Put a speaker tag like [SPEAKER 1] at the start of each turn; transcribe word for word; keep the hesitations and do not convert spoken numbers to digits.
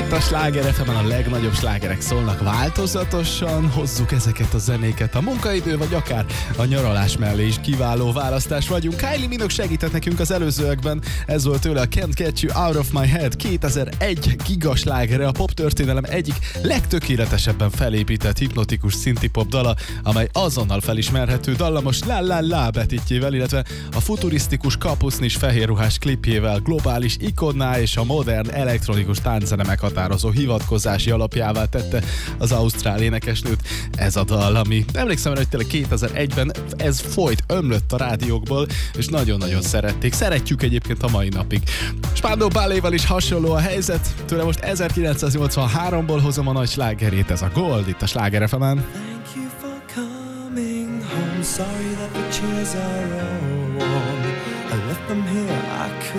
[SPEAKER 1] Itt a Sláger ef emen a legnagyobb slágerek szólnak változatosan, hozzuk ezeket a zenéket a munkaidő, vagy akár a nyaralás mellé is kiváló választás vagyunk. Kylie Minogue segített nekünk az előzőekben, ez volt tőle a Can't Get You Out of My Head, kétezer-egy gigaslágere, a pop történelem egyik legtökéletesebben felépített hipnotikus szinti-pop dala, amely azonnal felismerhető dallamos La La La betitjével, illetve a futurisztikus kapusznis fehérruhás klipjével globális ikonná és a modern elektronikus tánczene meghatározó hivatkozási alapjává tette az ausztrál énekesnőt. Ez a dal, ami emlékszem rá, hogy tényleg kétezer-egyben ez folyt, ömlött a rádiókból, és nagyon-nagyon szerették. Szeretjük egyébként a mai napig. Spandau Balléval is hasonló a helyzet, tőle most ezerkilencszáznyolcvanháromból hozom a nagy slágerét, ez a Gold, itt a Sláger ef emen.
[SPEAKER 2] Thank you for coming home. Sorry that the chairs are all warm. I left them here, I could